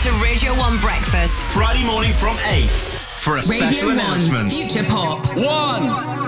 to Radio 1 Breakfast. Friday morning from 8 for a Radio special 1's announcement. Future Pop. 1.